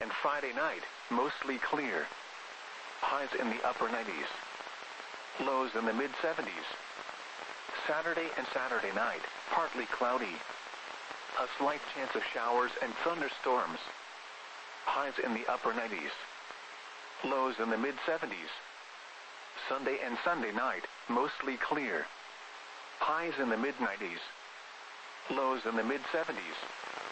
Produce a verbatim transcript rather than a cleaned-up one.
and Friday night, mostly clear. Highs in the upper nineties. Lows in the mid seventies. Saturday and Saturday night, partly cloudy. A slight chance of showers and thunderstorms. Highs in the upper nineties. Lows in the mid seventies. Sunday and Sunday night, mostly clear. Highs in the mid nineties. Lows in the mid seventies.